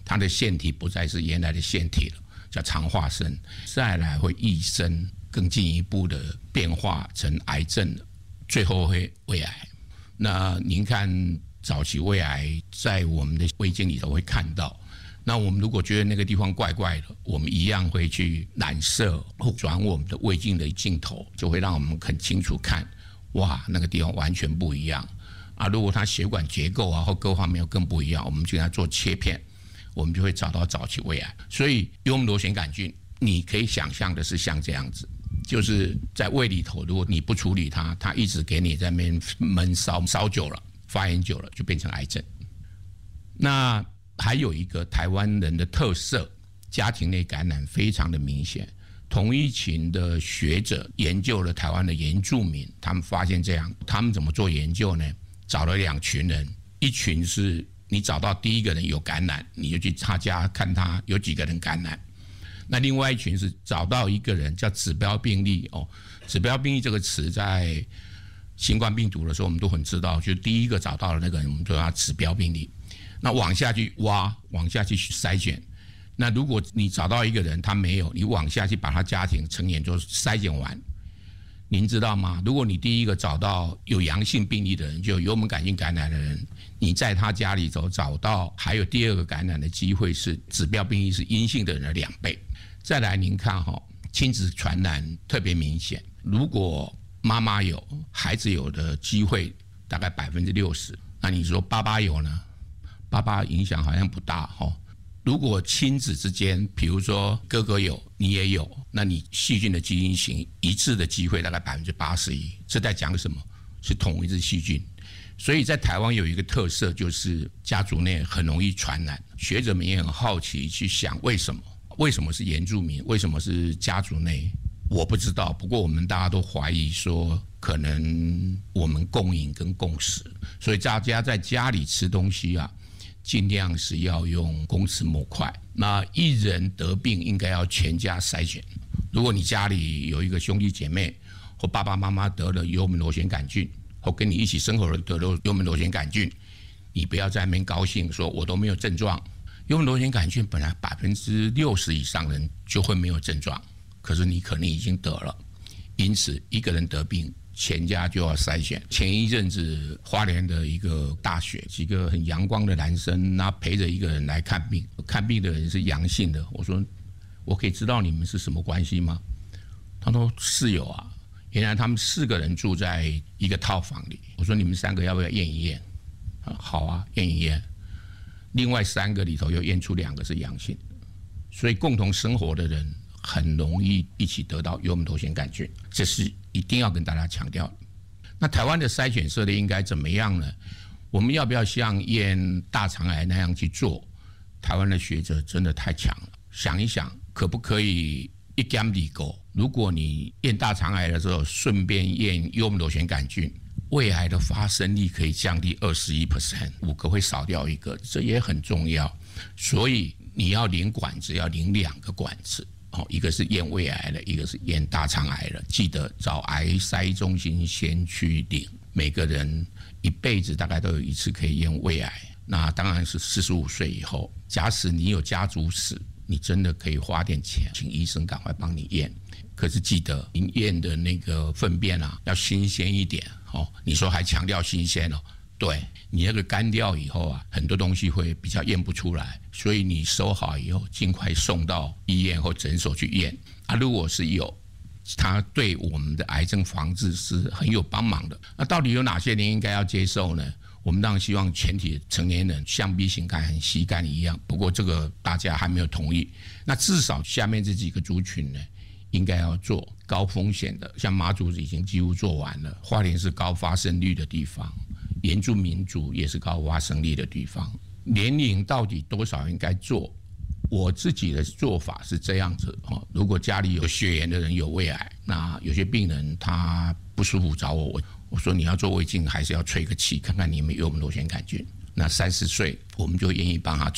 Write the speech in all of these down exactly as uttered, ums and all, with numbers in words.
它的腺体不再是原来的腺体了，叫肠化生，再来会益生，更进一步的变化成癌症了，最后会胃癌。那您看早期胃癌在我们的胃镜里头会看到，那我们如果觉得那个地方怪怪的，我们一样会去染色或转我们的胃镜的镜头，就会让我们很清楚看，哇，那个地方完全不一样啊！如果它血管结构啊或各方面更不一样，我们就给它做切片，我们就会找到早期胃癌。所以幽门螺旋杆菌，你可以想象的是像这样子，就是在胃里头，如果你不处理它，它一直给你在那边闷烧，烧久了，发炎久了，就变成癌症。那还有一个台湾人的特色，家庭内感染非常的明显。同一群的学者研究了台湾的原住民，他们发现这样，他们怎么做研究呢？找了两群人，一群是你找到第一个人有感染，你就去他家看他有几个人感染。那另外一群是找到一个人叫指标病例哦，指标病例这个词在新冠病毒的时候我们都很知道，就第一个找到的那个人，我们就叫他指标病例。那往下去挖，往下去筛选。那如果你找到一个人他没有，你往下去把他家庭成员就筛选完。您知道吗？如果你第一个找到有阳性病例的人，就有幽门杆菌感染的人，你在他家里头找到还有第二个感染的机会是指标病例是阴性的人的两倍。再来您看哈、哦，亲子传染特别明显，如果妈妈有，孩子有的机会大概百分之六十。那你说爸爸有呢？爸爸影响好像不大哈。如果亲子之间，比如说哥哥有，你也有，那你细菌的基因型一致的机会大概百分之八十一。这在讲什么？是同一只细菌。所以在台湾有一个特色，就是家族内很容易传染。学者们也很好奇去想为什么？为什么是原住民？为什么是家族内？我不知道。不过我们大家都怀疑说，可能我们共饮跟共食，所以大家在家里吃东西啊，尽量是要用公匙模块。那一人得病应该要全家筛选。如果你家里有一个兄弟姐妹或爸爸妈妈得了幽门螺旋杆菌，或跟你一起生活的人得了幽门螺旋杆菌，你不要在那边高兴说我都没有症状。幽门螺旋杆菌本来百分之六十以上人就会没有症状，可是你可能已经得了，因此一个人得病，全家就要筛选。前一阵子花莲的一个大学，几个很阳光的男生，那陪着一个人来看病，看病的人是阳性的。我说我可以知道你们是什么关系吗？他说室友啊，原来他们四个人住在一个套房里。我说你们三个要不要验一验？好啊，验一验。另外三个里头又验出两个是阳性，所以共同生活的人很容易一起得到幽门螺旋杆菌，这是一定要跟大家强调的。那台湾的筛选策略应该怎么样呢？我们要不要像验大肠癌那样去做？台湾的学者真的太强了，想一想可不可以一干二狗？如果你验大肠癌的时候顺便验幽门螺旋杆菌，胃癌的发生率可以降低 百分之二十一， 五个会少掉一个，这也很重要。所以你要领管子，要领两个管子，一个是验胃癌的，一个是验大肠癌的。记得找癌筛中心先去领。每个人一辈子大概都有一次可以验胃癌，那当然是四十五岁以后。假使你有家族史，你真的可以花点钱请医生赶快帮你验。可是记得您验的那个粪便啊，要新鲜一点哦。你说还强调新鲜哦？对，你那个干掉以后啊，很多东西会比较验不出来，所以你收好以后，尽快送到医院或诊所去验啊。如果是有，它对我们的癌症防治是很有帮忙的。那到底有哪些人应该要接受呢？我们当然希望全体成年人像 B 型肝和 C 肝一样，不过这个大家还没有同意。那至少下面这几个族群呢，应该要做高风险的，像马祖已经几乎做完了，花莲是高发生率的地方，原住民族也是高发生率的地方。年龄到底多少应该做？我自己的做法是这样子，如果家里有血缘的人有胃癌，那有些病人他不舒服找我，我说你要做胃镜还是要吹个气看看你有没有幽门螺旋杆菌。那三十岁我们就愿意帮他做，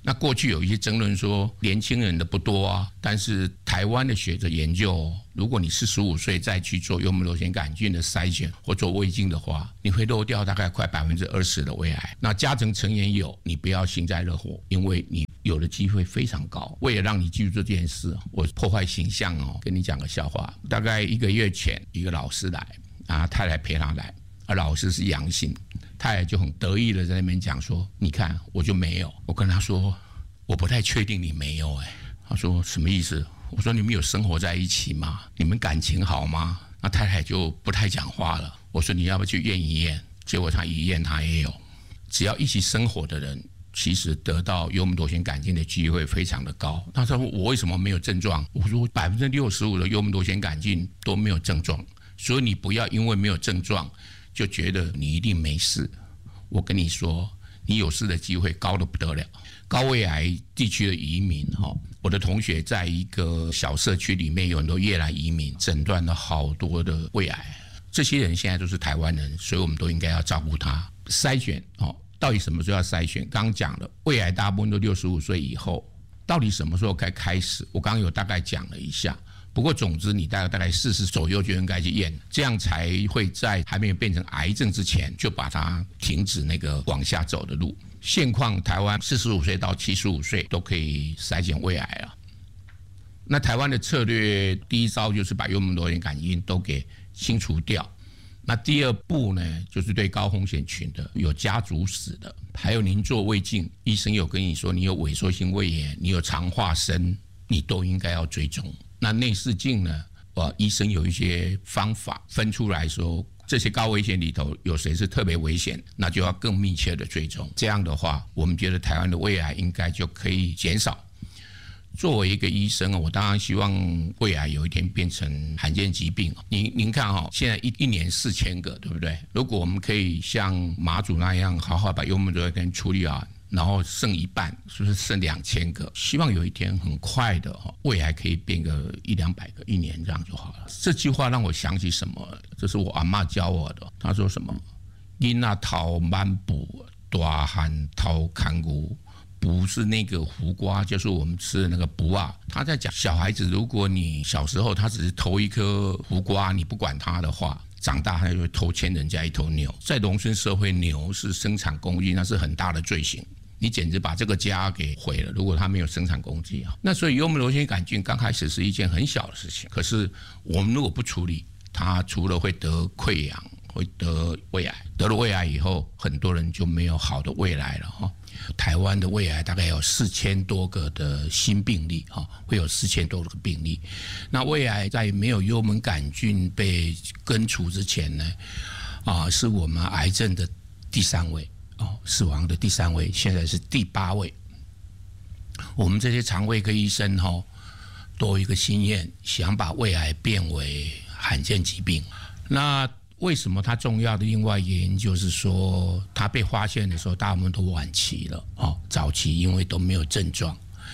那过去有一些争论说年轻人的不多啊，但是台湾的学者研究，如果你四十五岁再去做幽门螺旋杆菌的筛选或做胃镜的话，你会漏掉大概快百分之二十的胃癌。那家庭成员有，你不要幸灾乐祸，因为你有的机会非常高。为了让你记住这件事，我破坏形象哦，跟你讲个笑话。大概一个月前，一个老师来啊，太太陪他来，而老师是阳性。太太就很得意的在那边讲说，你看我就没有。我跟他说，我不太确定你没有哎。他说什么意思？我说你们有生活在一起吗？你们感情好吗？那太太就不太讲话了。我说你要不要去验一验？结果他一验他也有。只要一起生活的人，其实得到幽门螺旋杆菌的机会非常的高。他说我为什么没有症状？我说百分之六十五的幽门螺旋杆菌都没有症状，所以你不要因为没有症状就觉得你一定没事。我跟你说，你有事的机会高得不得了。高胃癌地区的移民，我的同学在一个小社区里面有很多越南移民，诊断了好多的胃癌。这些人现在都是台湾人，所以我们都应该要照顾他。筛选到底什么时候要筛选？刚刚讲了，胃癌大部分都六十五岁以后，到底什么时候该开始？我刚刚有大概讲了一下。不过总之你大概大概四十左右就应该去验，这样才会在还没有变成癌症之前就把它停止那个往下走的路。现况台湾四十五岁到七十五岁都可以筛检胃癌了。那台湾的策略第一招就是把幽门螺旋杆菌都给清除掉。那第二步呢，就是对高风险群的、有家族史的，还有您做胃镜，医生有跟你说你有萎缩性胃炎，你有肠化砷，你都应该要追踪。那内视镜呢？呃，医生有一些方法分出来说，这些高危险里头有谁是特别危险，那就要更密切的追踪。这样的话，我们觉得台湾的胃癌应该就可以减少。作为一个医生，我当然希望胃癌有一天变成罕见疾病。您您看哈，现在一一年四千个，对不对？如果我们可以像马祖那样好好把幽门螺旋杆处理好，然后剩一半，是不是剩两千个？希望有一天很快的胃癌可以变个一两百个，一年这样就好了。这句话让我想起什么？这是我阿嬷教我的。她说什么？囡仔头满补，大汉头看骨。不是那个胡瓜，就是我们吃的那个补啊。他在讲小孩子，如果你小时候他只是偷一颗胡瓜，你不管他的话，长大他就会偷牵人家一头牛。在农村社会，牛是生产工具，那是很大的罪行。你简直把这个家给毁了。如果他没有生产工具啊，那所以幽门螺旋杆菌刚开始是一件很小的事情，可是我们如果不处理，它除了会得溃疡，会得胃癌，得了胃癌以后，很多人就没有好的未来了哈。台湾的胃癌大概有四千多个的新病例，会有四千多个病例。那胃癌在没有幽门杆菌被根除之前呢，啊，是我们癌症的第三位哦，死亡的第三位，现在是第八位。我们这些肠胃科医生哈，都有一个心愿，想把胃癌变为罕见疾病。那为什么它重要的另外原因就是说，它被发现的时候，大部分都晚期了哦，早期因为都没有症状。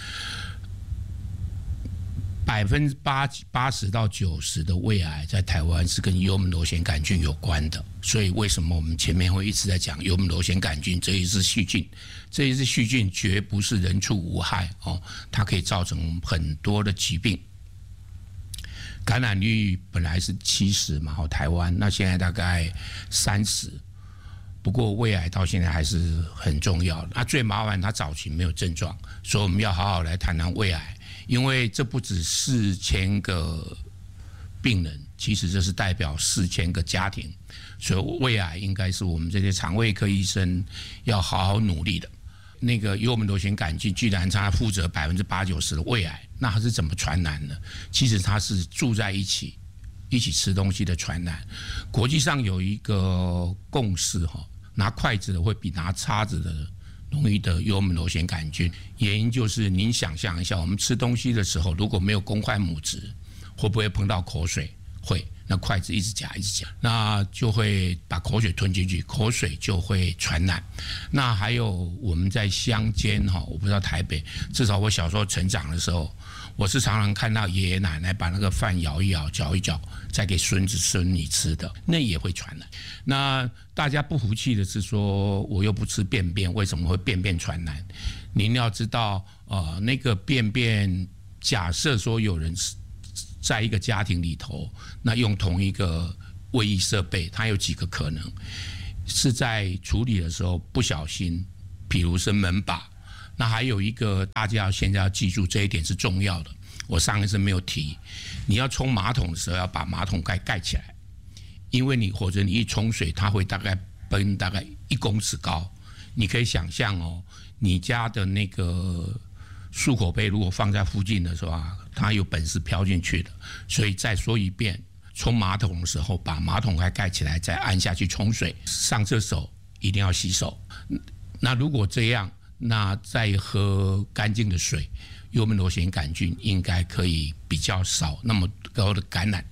百分之八八十到九十的胃癌在台湾是跟幽门螺旋杆菌有关的，所以为什么我们前面会一直在讲幽门螺旋杆菌这一支细菌？这一支细菌绝不是人畜无害哦，它可以造成很多的疾病。感染率本来是七十嘛，台湾那现在大概三十。不过胃癌到现在还是很重要的。它最麻烦，它早期没有症状，所以我们要好好来谈谈胃癌，因为这不止四千个病人，其实这是代表四千个家庭，所以胃癌应该是我们这些肠胃科医生要好好努力的。那个幽门螺旋杆菌居然它负责百分之八九十的胃癌，那它是怎么传染的？其实它是住在一起，一起吃东西的传染。国际上有一个共识哈，拿筷子的会比拿叉子的容易得幽门螺旋杆菌。原因就是您想象一下，我们吃东西的时候，如果没有公筷母指，会不会碰到口水？会。那筷子一直夹一直夹，那就会把口水吞进去，口水就会传染。那还有我们在乡间哈，我不知道台北，至少我小时候成长的时候，我是常常看到爷爷奶奶把那个饭舀一舀、搅一搅，再给孙子孙女吃的，那也会传染。那大家不服气的是说，我又不吃便便，为什么会便便传染？ 您要知道，呃，那个便便，假设说有人在一个家庭里头，那用同一个卫浴设备，它有几个可能是在处理的时候不小心，比如是门把。那还有一个大家现在要记住这一点是重要的，我上一次没有提，你要冲马桶的时候要把马桶盖盖起来，因为你或者你一冲水，它会大概奔大概一公尺高，你可以想象哦，你家的那个漱口杯如果放在附近的时候啊，它有本事飘进去的。所以再说一遍，冲马桶的时候把马桶盖盖起来，再按下去冲水。上厕所一定要洗手。那如果这样，那再喝干净的水，幽门螺旋杆菌应该可以比较少那么高的感染。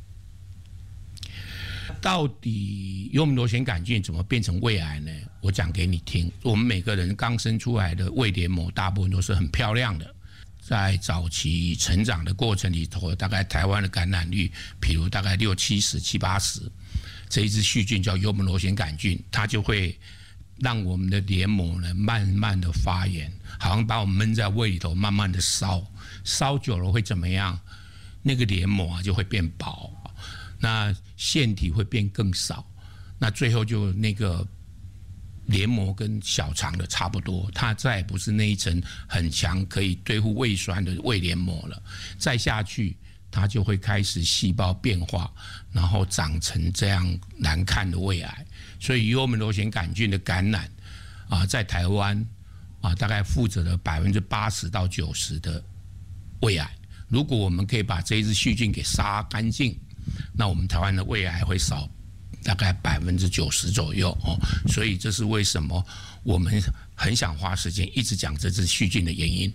到底幽门螺旋杆菌怎么变成胃癌呢？我讲给你听。我们每个人刚生出来的胃黏膜大部分都是很漂亮的，在早期成长的过程里头，大概台湾的感染率，比如大概六七十、七八十，这一支细菌叫幽门螺旋杆菌，它就会让我们的黏膜呢慢慢的发炎，好像把我们闷在胃里头，慢慢的烧，烧久了会怎么样？那个黏膜啊就会变薄，那腺体会变更少，那最后就那个黏膜跟小肠的差不多，它再也不是那一层很强可以对付胃酸的胃黏膜了，再下去它就会开始细胞变化，然后长成这样难看的胃癌。所以幽门螺旋杆菌的感染啊，在台湾啊，大概负责了百分之八十到九十的胃癌。如果我们可以把这一支细菌给杀干净，那我们台湾的胃癌会少大概百分之九十左右哦。所以这是为什么我们很想花时间一直讲这支细菌的原因。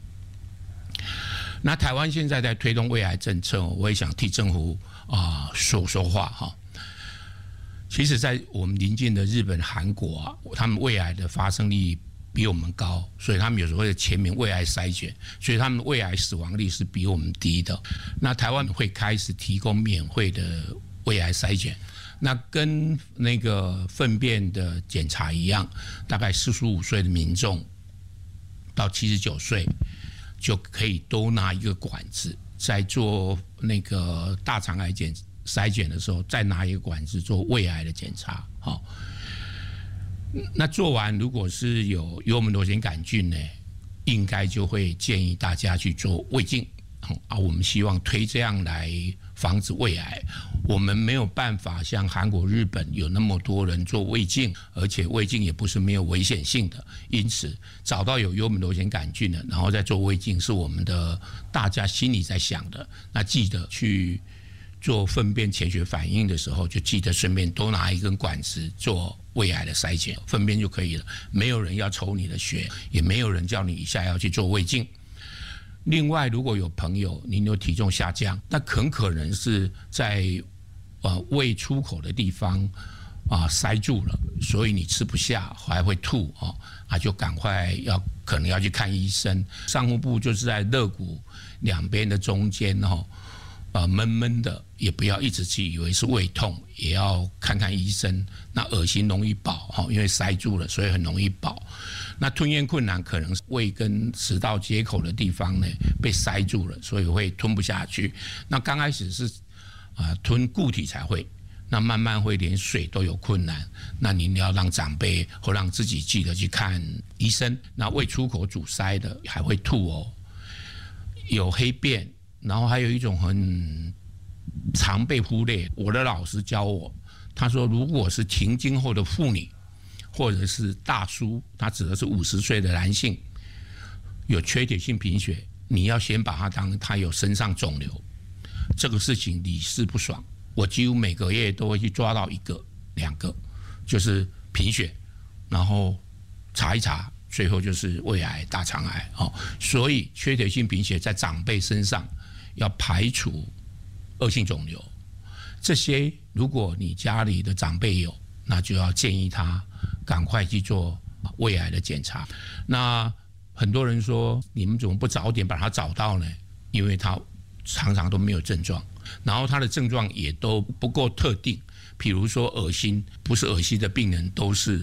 那台湾现在在推动胃癌政策，我也想替政府啊、呃、说说话哈。其实，在我们邻近的日本、韩国啊，他们胃癌的发生率比我们高，所以他们有时候会全民胃癌筛检，所以他们胃癌死亡率是比我们低的。那台湾会开始提供免费的胃癌筛检，那跟那个粪便的检查一样，大概四十五岁的民众到七十九岁就可以都拿一个管子，在做那个大肠癌检筛检的时候，再拿一个管子做胃癌的检查。好，那做完如果是有幽门螺旋杆菌呢，应该就会建议大家去做胃镜啊。我们希望推这样来防止胃癌。我们没有办法像韩国、日本有那么多人做胃镜，而且胃镜也不是没有危险性的。因此，找到有幽门螺旋杆菌的，然后再做胃镜，是我们的大家心里在想的。那记得去做粪便潜血反应的时候，就记得顺便多拿一根管子做胃癌的筛检，粪便就可以了。没有人要抽你的血，也没有人叫你一下要去做胃镜。另外，如果有朋友您有体重下降，那很可能是在呃胃出口的地方啊、呃、塞住了，所以你吃不下，还会吐哦，啊就赶快要可能要去看医生。上腹部就是在肋骨两边的中间哦。呃，闷闷的，也不要一直去以为是胃痛，也要看看医生。那恶心容易饱，因为塞住了，所以很容易饱。那吞咽困难，可能是胃跟食道接口的地方呢被塞住了，所以会吞不下去。那刚开始是啊、呃、吞固体才会，那慢慢会连水都有困难。那您要让长辈或让自己记得去看医生。那胃出口阻塞的还会吐哦，有黑便。然后还有一种很常被忽略，我的老师教我，他说如果是停经后的妇女或者是大叔，他指的是五十岁的男性，有缺铁性贫血，你要先把他当他有身上肿瘤，这个事情理事不爽。我几乎每个月都会去抓到一个两个，就是贫血，然后查一查，最后就是胃癌、大肠癌哦。所以缺铁性贫血在长辈身上要排除恶性肿瘤，这些如果你家里的长辈有，那就要建议他赶快去做胃癌的检查。那很多人说，你们怎么不早点把他找到呢？因为他常常都没有症状，然后他的症状也都不够特定，比如说恶心，不是恶心的病人都是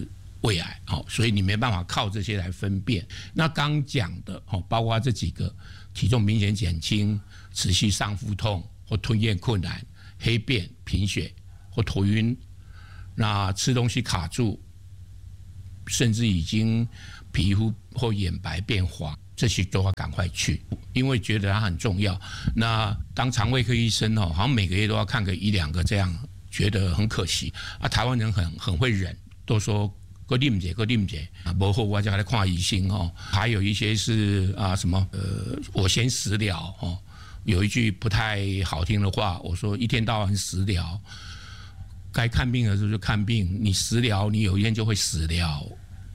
胃癌，所以你没办法靠这些来分辨。那刚讲的包括这几个，体重明显减轻、持续上腹痛或吞咽困难、黑便、贫血或头晕，那吃东西卡住，甚至已经皮肤或眼白变黄，这些都要赶快去，因为觉得它很重要。那当肠胃科医生好像每个月都要看个一两个这样，觉得很可惜啊。台湾人很很会忍，都说个啉者个啉者啊，不好我就来看医生哦。还有一些是啊什么呃，我先食疗哦。有一句不太好听的话，我说一天到晚食疗，该看病的时候就看病，你食疗，你有一天就会死掉。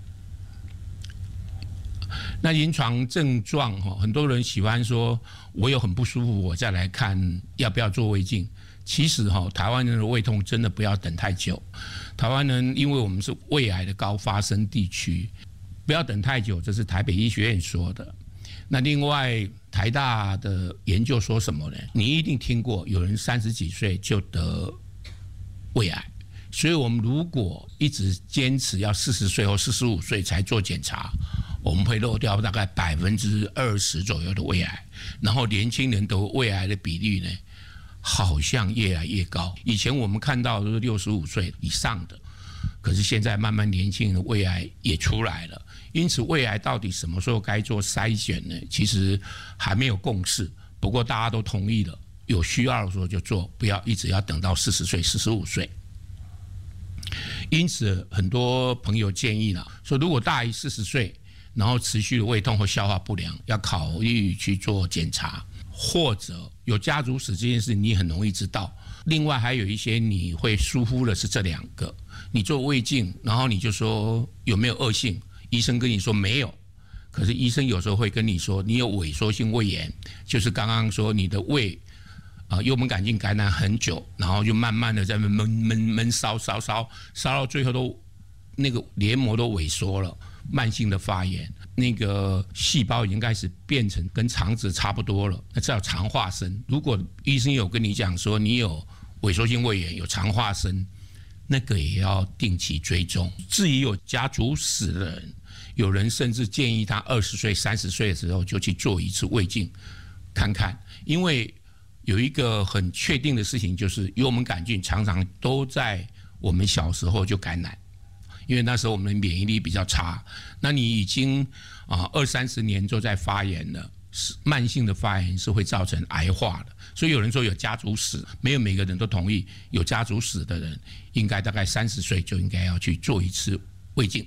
那临床症状哈，很多人喜欢说，我有很不舒服，我再来看要不要做胃镜。其实哈，台湾人的胃痛真的不要等太久。台湾人因为我们是胃癌的高发生地区，不要等太久，这是台北医学院说的。那另外台大的研究说什么呢？你一定听过，有人三十几岁就得胃癌。所以我们如果一直坚持要四十岁或四十五岁才做检查，我们会漏掉大概百分之二十左右的胃癌，然后年轻人得胃癌的比例呢，好像越来越高。以前我们看到都是六十五岁以上的，可是现在慢慢年轻人的胃癌也出来了。因此，胃癌到底什么时候该做筛选呢？其实还没有共识。不过大家都同意了，有需要的时候就做，不要一直要等到四十岁、四十五岁。因此，很多朋友建议了，说如果大于四十岁，然后持续的胃痛或消化不良，要考虑去做检查，或者有家族史这件事，你很容易知道。另外还有一些你会疏忽的是这两个，你做胃镜，然后你就说有没有恶性，医生跟你说没有，可是医生有时候会跟你说你有萎缩性胃炎，就是刚刚说你的胃。啊，幽门杆菌感染很久，然后就慢慢的在闷闷闷闷烧烧烧烧到最后都那个黏膜都萎缩了，慢性的发炎，那个细胞已经开始变成跟肠子差不多了，那叫肠化生。如果医生有跟你讲说你有萎缩性胃炎，有肠化生，那个也要定期追踪。至于有家族史的人，有人甚至建议他二十岁、三十岁的时候就去做一次胃镜，看看，因为。有一个很确定的事情，就是幽门杆菌常常都在我们小时候就感染，因为那时候我们的免疫力比较差。那你已经啊二三十年都在发炎了，慢性的发炎是会造成癌化的。所以有人说有家族史，没有每个人都同意。有家族史的人，应该大概三十岁就应该要去做一次胃镜。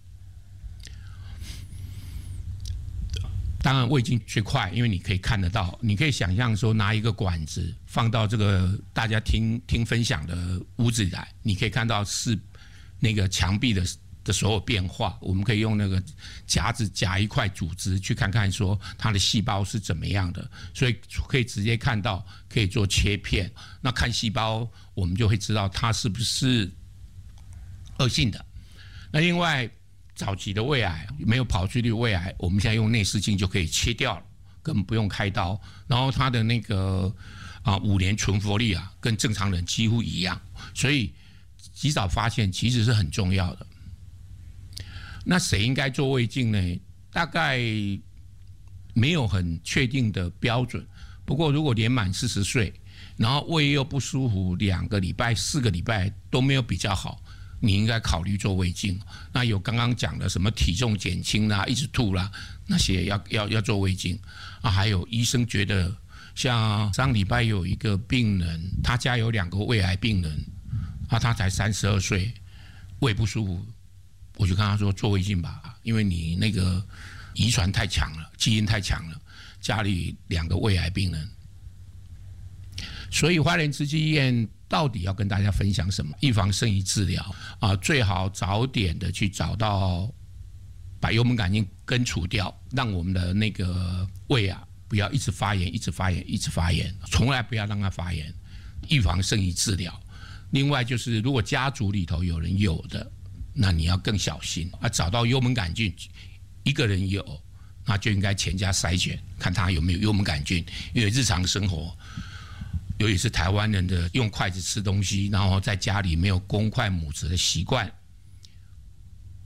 当然胃镜最快，因为你可以看得到，你可以想象说拿一个管子放到这个大家听听分享的屋子里来，你可以看到是那个墙壁的的所有变化。我们可以用那个夹子夹一块组织去看看说它的细胞是怎么样的，所以可以直接看到，可以做切片。那看细胞，我们就会知道它是不是恶性的。那另外。早期的胃癌没有跑出去的胃癌，我们现在用内视镜就可以切掉了，根本不用开刀。然后它的那个啊五年存活率啊，跟正常人几乎一样，所以及早发现其实是很重要的。那谁应该做胃镜呢？大概没有很确定的标准。不过如果年满四十岁，然后胃又不舒服，两个礼拜、四个礼拜都没有比较好。你应该考虑做胃镜。那有刚刚讲的什么体重减轻啦、一直吐啦，那些要要要做胃镜啊。还有医生觉得，像上礼拜有一个病人，他家有两个胃癌病人，啊，他才三十二岁，胃不舒服，我就跟他说做胃镜吧，因为你那个遗传太强了，基因太强了，家里两个胃癌病人。所以花莲慈济医院到底要跟大家分享什么？预防胜于治疗啊，最好早点的去找到，把幽门杆菌根除掉，让我们的那个胃啊不要一直发炎，一直发炎，一直发炎，从来不要让它发炎。预防胜于治疗。另外就是，如果家族里头有人有的，那你要更小心啊。找到幽门杆菌，一个人有，那就应该全家筛选，看他有没有幽门杆菌，因为日常生活。尤其是台湾人的用筷子吃东西，然后在家里没有公筷母匙的习惯，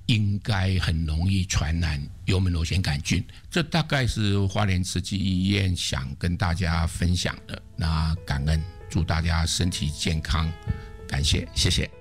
应该很容易传染幽门螺旋杆菌。这大概是花莲慈济医院想跟大家分享的。那感恩，祝大家身体健康，感谢，谢谢。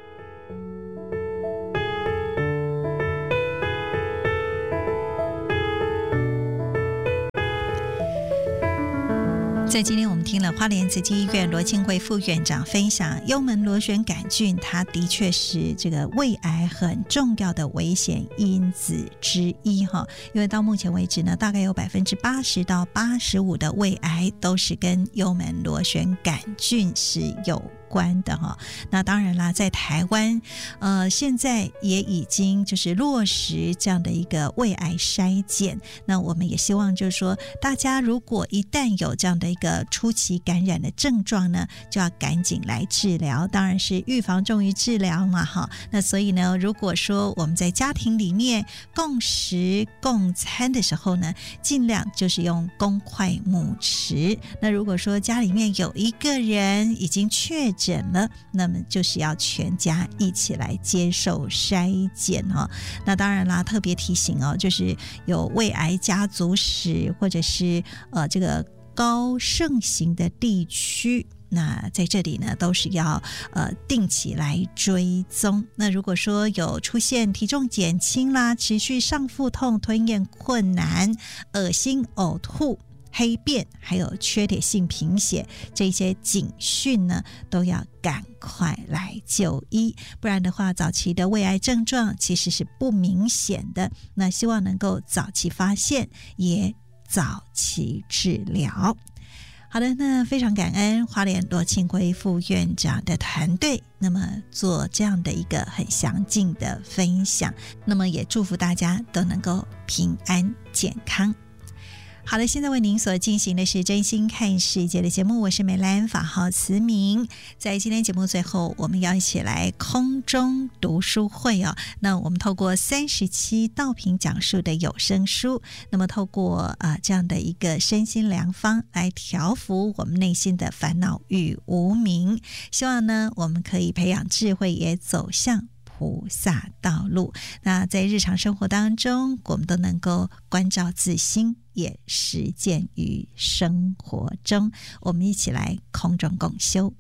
在今天我们听了花莲慈济医院罗庆惠副院长分享，幽门螺旋杆菌它的确是这个胃癌很重要的危险因子之一哈，因为到目前为止呢，大概有百分之八十到八十五的胃癌都是跟幽门螺旋杆菌是有关的哈。那当然啦，在台湾呃现在也已经就是落实这样的一个胃癌筛检，那我们也希望就是说大家如果一旦有这样的一个初期感染的症状呢，就要赶紧来治疗，当然是预防重于治疗嘛哈。那所以呢，如果说我们在家庭里面共食共餐的时候呢，尽量就是用公筷母匙。那如果说家里面有一个人已经确诊了，那么就是要全家一起来接受筛检哦。那当然啦，特别提醒哦，就是有胃癌家族史或者是呃这个高盛行的地区，那在这里呢都是要呃定期来追踪。那如果说有出现体重减轻啦、持续上腹痛、吞咽困难、恶心、呕吐、黑便还有缺铁性贫血，这些警讯呢都要赶快来就医，不然的话早期的胃癌症状其实是不明显的，那希望能够早期发现也早期治疗。好的，那非常感恩花莲罗庆惠副院长的团队，那么做这样的一个很详尽的分享，那么也祝福大家都能够平安健康。好的，现在为您所进行的是真心看世界的节目，我是美兰，法号慈明。在今天节目最后，我们要一起来空中读书会哦。那我们透过三十七道品讲述的有声书，那么透过啊、呃、这样的一个身心良方来调伏我们内心的烦恼与无明，希望呢我们可以培养智慧，也走向菩萨道路。那在日常生活当中，我们都能够关照自心，也实践于生活中。我们一起来空中共修。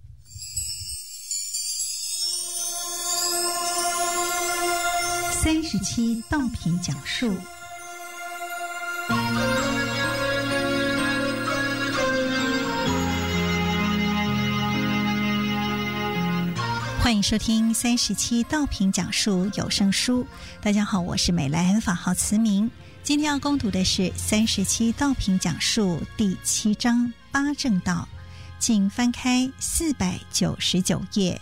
三十七道品讲述。欢迎收听三十七道品讲述有声书。大家好，我是美兰，法号慈明。今天要攻读的是三十七道品讲述第七章八正道，请翻开四百九十九页。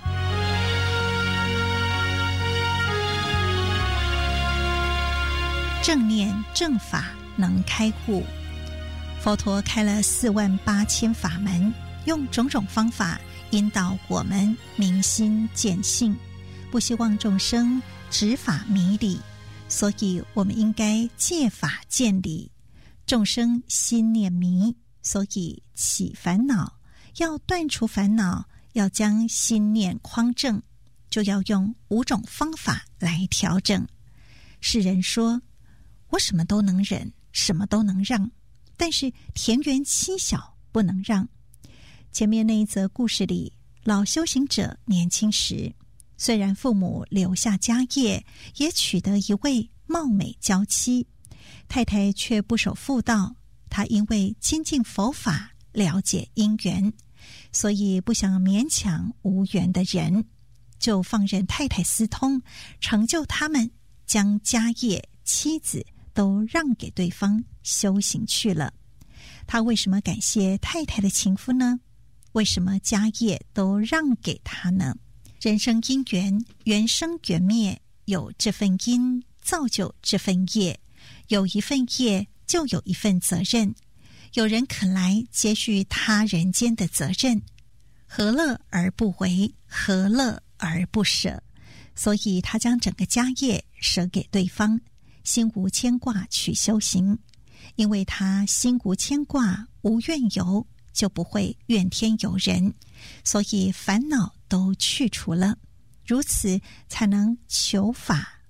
正念正法能开悟。佛陀开了四万八千法门，用种种方法引导我们明心见性，不希望众生执法迷理，所以我们应该借法见理。众生心念迷，所以起烦恼，要断除烦恼，要将心念匡正，就要用五种方法来调整。世人说，我什么都能忍，什么都能让，但是田园妻小不能让。前面那一则故事里，老修行者年轻时，虽然父母留下家业，也娶得一位貌美娇妻，太太却不守妇道。他因为亲近佛法，了解因缘，所以不想勉强无缘的人，就放任太太私通，成就他们将家业、妻子都让给对方修行去了。他为什么感谢太太的情夫呢？为什么家业都让给他呢？人生因缘，缘生缘灭，有这份因造就这份业，有一份业就有一份责任。有人肯来接续他人间的责任，何乐而不为？何乐而不舍？所以他将整个家业舍给对方，心无牵挂去修行。因为他心无牵挂，无怨尤，就不会怨天尤人，所以烦恼都去除了，如此才能求法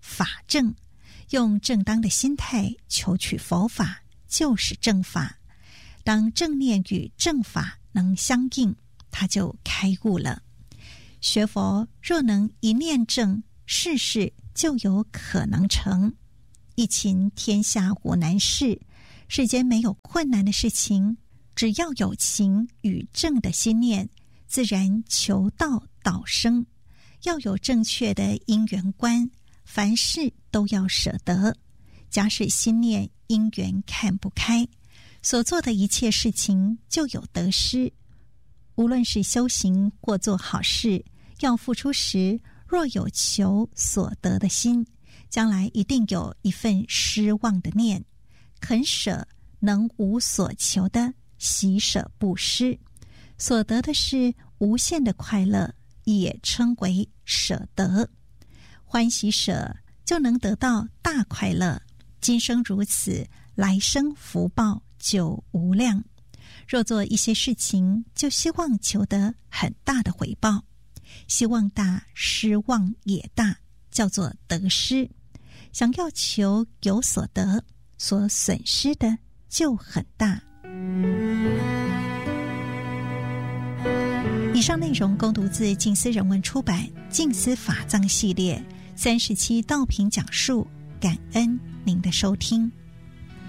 法正，用正当的心态求取佛法，就是正法。当正念与正法能相应，他就开悟了。学佛若能一念正，事事就有可能成。一勤天下无难事，世间没有困难的事情，只要有勤与正的心念，自然求道导生。要有正确的因缘观，凡事都要舍得。假使心念因缘看不开，所做的一切事情就有得失。无论是修行或做好事，要付出时，若有求所得的心，将来一定有一份失望的念。肯舍能无所求的喜舍布施，所得的是无限的快乐，也称为舍得。欢喜舍就能得到大快乐，今生如此，来生福报就无量。若做一些事情，就希望求得很大的回报，希望大，失望也大，叫做得失。想要求有所得，所损失的就很大。以上内容供读自静思人文出版《静思法藏》系列三十七道品讲述，感恩您的收听。